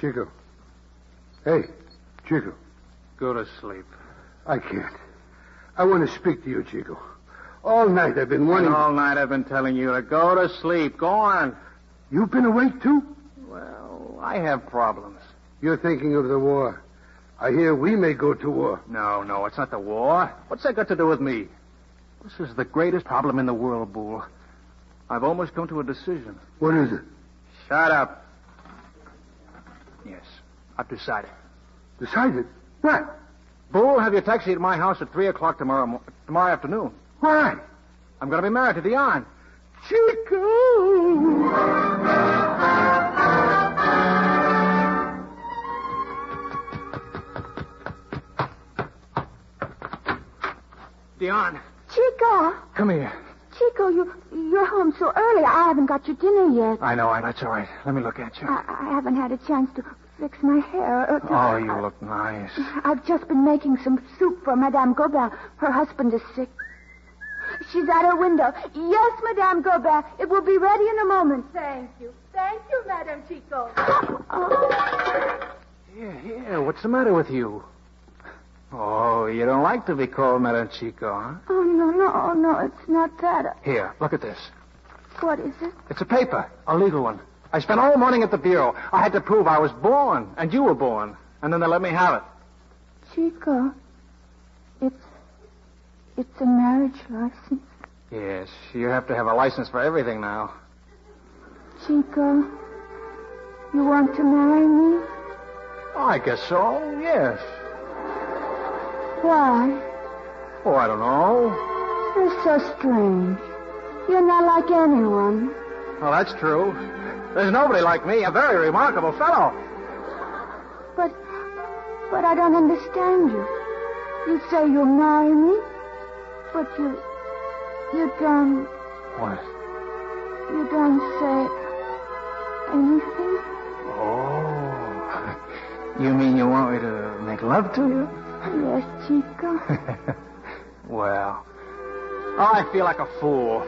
Chico. Hey, Chico. Go to sleep. I can't. I want to speak to you, Chico. All night I've been wanting... And all night I've been telling you to go to sleep. Go on. You've been awake, too? Well, I have problems. You're thinking of the war. I hear we may go to war. No, it's not the war. What's that got to do with me? This is the greatest problem in the world, Bull. I've almost come to a decision. What is it? Shut up. Yes, I've decided. Decided? What? Bull, have your taxi at my house at 3 o'clock tomorrow afternoon. Why? I'm going to be married to Dion. Chico! Dion. Chico! Come here. Chico, you're home so early. I haven't got your dinner yet. I know. That's all right. Let me look at you. I haven't had a chance to fix my hair. Oh, you look nice. I've just been making some soup for Madame Gobert. Her husband is sick. She's at her window. Yes, Madame Gobert. It will be ready in a moment. Thank you, Madame Chico. Here. What's the matter with you? Oh, you don't like to be called Madame Chico, huh? Oh, no, it's not that. Here, look at this. What is it? It's a paper, a legal one. I spent all morning at the bureau. I had to prove I was born, and you were born. And then they let me have it. Chico, it's a marriage license. Yes, you have to have a license for everything now. Chico, you want to marry me? Oh, I guess so, yes. Why? Oh, I don't know. You're so strange. You're not like anyone. Well, that's true. There's nobody like me, a very remarkable fellow. But I don't understand you. You say you'll marry me, but you don't... What? You don't say anything? Oh. You mean you want me to make love to you? Yes, Chico. Well, I feel like a fool.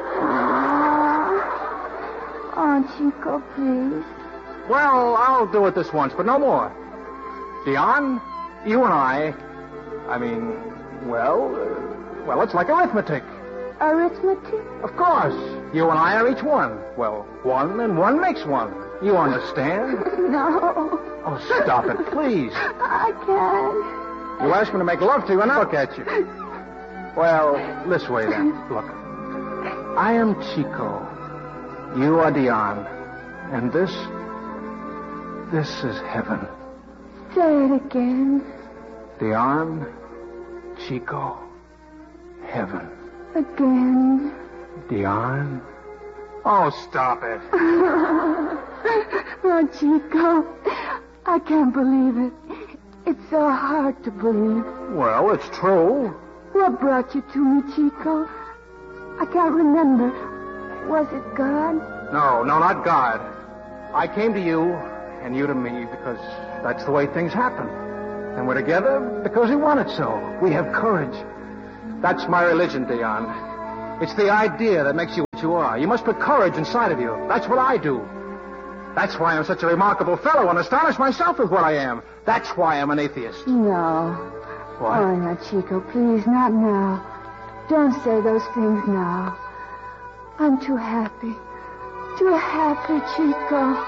Oh, Chico, please. Well, I'll do it this once, but no more. Dion, you and I mean, well, it's like arithmetic. Arithmetic? Of course. You and I are each one. Well, 1 and 1 makes 1. You understand? No. Oh, stop it, please. I can't. You asked me to make love to you, and I look at you. Well, this way, then. Look. I am Chico. You are Dion. And this is heaven. Say it again. Dion, Chico, heaven. Again. Dion. Oh, stop it. Oh, Chico, I can't believe it. It's so hard to believe. Well, it's true. What brought you to me, Chico? I can't remember. Was it God? No, not God. I came to you, and you to me, because that's the way things happen. And we're together because we want it so. We have courage. That's my religion, Dion. It's the idea that makes you what you are. You must put courage inside of you. That's what I do. That's why I'm such a remarkable fellow and astonish myself with what I am. That's why I'm an atheist. No. What? Oh, no, Chico, please, not now. Don't say those things now. I'm too happy. Too happy, Chico.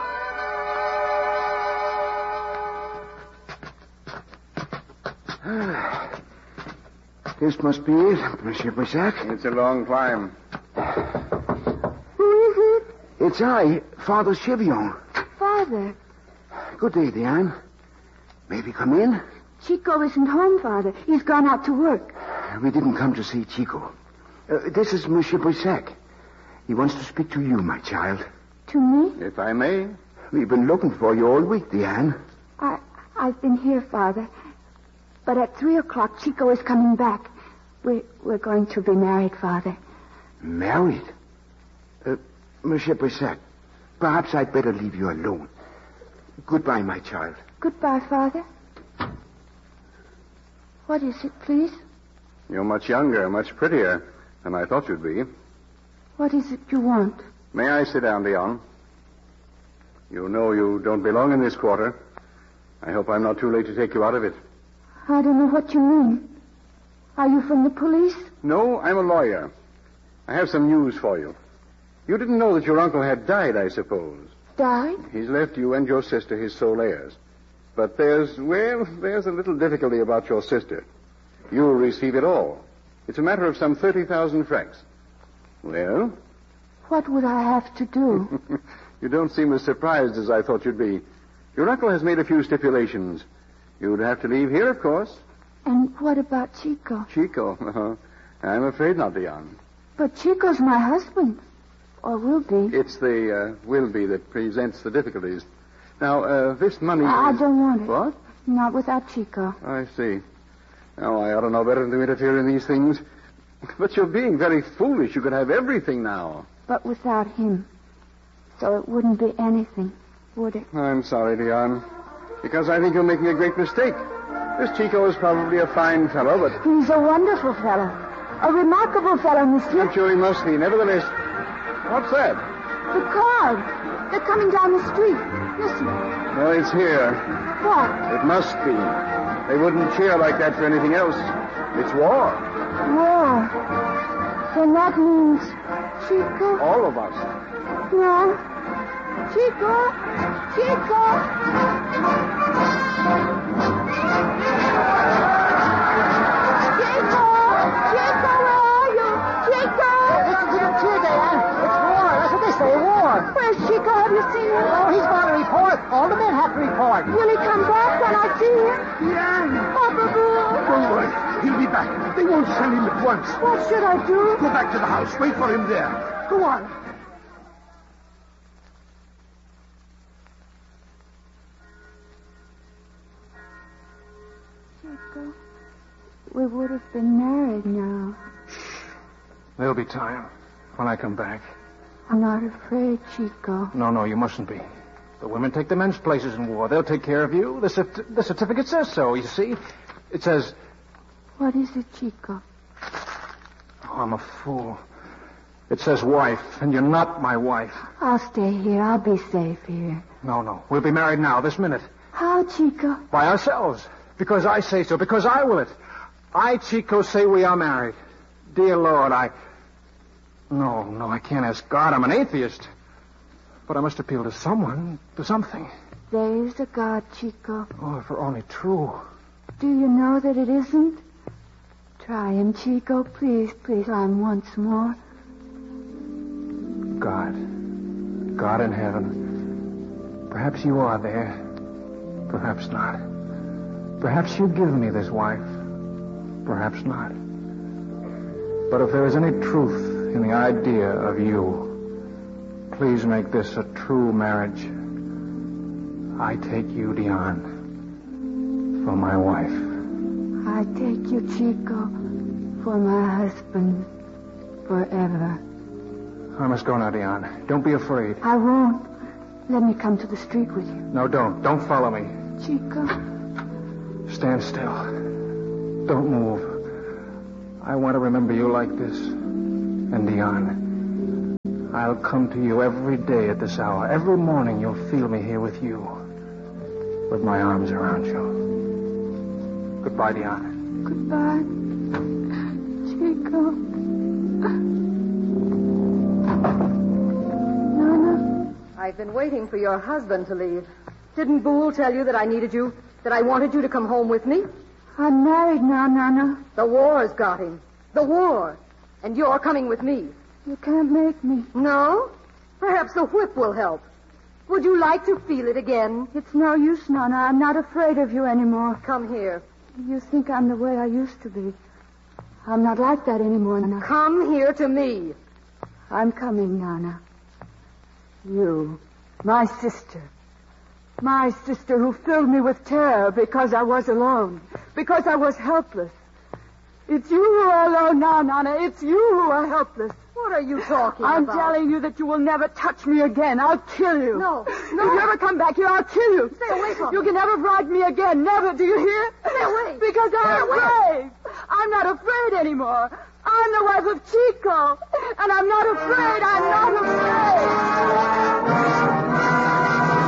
This must be it, Monsieur Brissac. It's a long climb. Who is it? It's I, Father Chevion. Father. Good day, Diane. May we come in? Chico isn't home, Father. He's gone out to work. We didn't come to see Chico. This is Monsieur Brissac. He wants to speak to you, my child. To me? If I may. We've been looking for you all week, Diane. I've been here, Father. But at 3 o'clock, Chico is coming back. We're going to be married, Father. Married? Monsieur Brissac, perhaps I'd better leave you alone. Goodbye, my child. Goodbye, Father. What is it, please? You're much younger, much prettier than I thought you'd be. What is it you want? May I sit down, Dion? You know you don't belong in this quarter. I hope I'm not too late to take you out of it. I don't know what you mean. Are you from the police? No, I'm a lawyer. I have some news for you. You didn't know that your uncle had died, I suppose. Died? He's left you and your sister his sole heirs. But there's a little difficulty about your sister. You'll receive it all. It's a matter of some 30,000 francs. Well? What would I have to do? You don't seem as surprised as I thought you'd be. Your uncle has made a few stipulations. You'd have to leave here, of course. And what about Chico? Chico? I'm afraid not, Dion. But Chico's my husband. Or will be. It's the will be that presents the difficulties. Now, this money I is... don't want it. What? Not without Chico. I see. Now, I ought to know better than to interfere in these things. But you're being very foolish. You could have everything now. But without him. So it wouldn't be anything, would it? I'm sorry, Dion. Because I think you're making a great mistake. This Chico is probably a fine fellow, but... He's a wonderful fellow. A remarkable fellow, monsieur. I'm sure he must be. Nevertheless... What's that? The cars. They're coming down the street. Listen. Well, it's here. What? It must be. They wouldn't cheer like that for anything else. It's war. War. Then that means Chico? All of us. No. Chico! Chico! Chico! Chico, where are you? Chico! Listen to them cheer, Diane. It's war. That's what they say, war. Where's Chico? Have you seen him? Oh, he's going to report. All the men have to report. Will he come back when I see him? Diane! Papa Boo! Don't worry. He'll be back. They won't send him at once. What should I do? Go back to the house. Wait for him there. Go on. Chico, we would have been married now. There'll be time when I come back. I'm not afraid, Chico. No, you mustn't be. The women take the men's places in war. They'll take care of you. The certificate says so, you see. It says... What is it, Chico? Oh, I'm a fool. It says wife, and you're not my wife. I'll stay here. I'll be safe here. No. We'll be married now, this minute. How, Chico? By ourselves. Because I say so. Because I will it. I, Chico, say we are married. Dear Lord, No, I can't ask God. I'm an atheist. But I must appeal to someone, to something. There is a God, Chico. Oh, if it were only true. Do you know that it isn't? Try him, Chico. Please, on once more. God in heaven. Perhaps you are there. Perhaps not. Perhaps you give me this wife. Perhaps not. But if there is any truth in the idea of you, please make this a true marriage. I take you, Dion, for my wife. I take you, Chico, for my husband forever. I must go now, Dion. Don't be afraid. I won't. Let me come to the street with you. No, don't. Don't follow me. Chico. Stand still. Don't move. I want to remember you like this. And Dion, I'll come to you every day at this hour. Every morning you'll feel me here with you. With my arms around you. Goodbye, Dion. Goodbye, Chico. Nana? I've been waiting for your husband to leave. Didn't Boole tell you that I needed you? That I wanted you to come home with me? I'm married now, Nana. The war's got him. The war. And you're coming with me. You can't make me. No? Perhaps the whip will help. Would you like to feel it again? It's no use, Nana. I'm not afraid of you anymore. Come here. You think I'm the way I used to be. I'm not like that anymore, Nana. Come here to me. I'm coming, Nana. You, my sister. My sister who filled me with terror because I was alone. Because I was helpless. It's you who are alone now, Nana. It's you who are helpless. What are you talking I'm about? telling you that you will never touch me again. I'll kill you. No. If you ever come back here, I'll kill you. Stay away from me. You can never bribe me again. Never. Do you hear? Stay away. Because I'm brave. I'm not afraid anymore. I'm the wife of Chico. And I'm not afraid. I'm not afraid.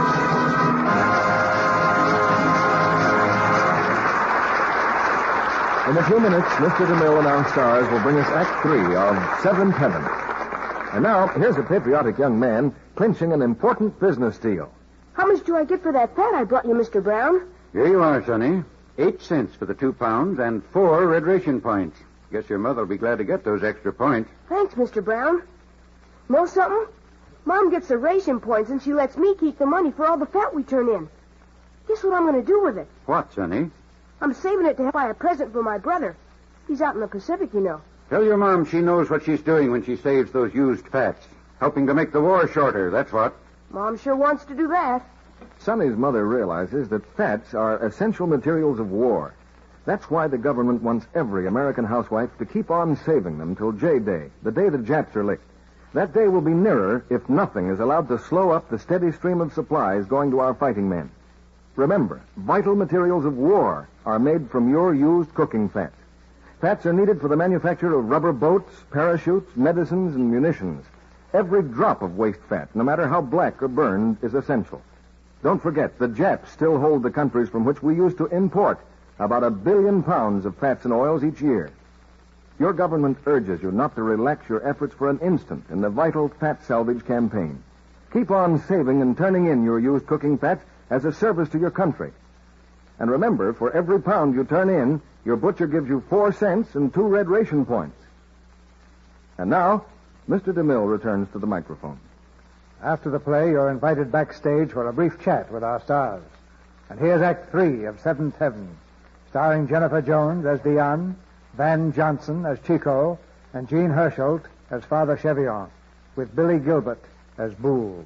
In a few minutes, Mr. DeMille and our stars will bring us Act 3 of Seventh Heaven. And now, here's a patriotic young man clinching an important business deal. How much do I get for that fat I brought you, Mr. Brown? Here you are, Sonny. 8 cents for the 2 pounds and 4 red ration points. Guess your mother will be glad to get those extra points. Thanks, Mr. Brown. Know something? Mom gets the ration points and she lets me keep the money for all the fat we turn in. Guess what I'm going to do with it? What, Sonny? I'm saving it to buy a present for my brother. He's out in the Pacific, you know. Tell your mom she knows what she's doing when she saves those used fats. Helping to make the war shorter, that's what. Mom sure wants to do that. Sonny's mother realizes that fats are essential materials of war. That's why the government wants every American housewife to keep on saving them till J-Day, the day the Japs are licked. That day will be nearer if nothing is allowed to slow up the steady stream of supplies going to our fighting men. Remember, vital materials of war are made from your used cooking fat. Fats are needed for the manufacture of rubber boats, parachutes, medicines, and munitions. Every drop of waste fat, no matter how black or burned, is essential. Don't forget, the Japs still hold the countries from which we used to import about 1 billion pounds of fats and oils each year. Your government urges you not to relax your efforts for an instant in the vital fat salvage campaign. Keep on saving and turning in your used cooking fats as a service to your country. And remember, for every pound you turn in, your butcher gives you 4 cents and 2 red ration points. And now, Mr. DeMille returns to the microphone. After the play, you're invited backstage for a brief chat with our stars. And here's Act 3 of Seventh Heaven, starring Jennifer Jones as Diane, Van Johnson as Chico, and Gene Herschelt as Father Chevion, with Billy Gilbert as Boole.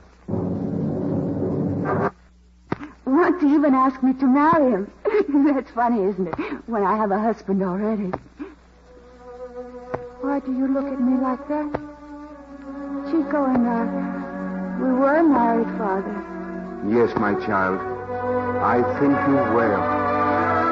Want to even ask me to marry him. That's funny, isn't it? When I have a husband already. Why do you look at me like that? Chico and I, we were married, Father. Yes, my child. I think you were.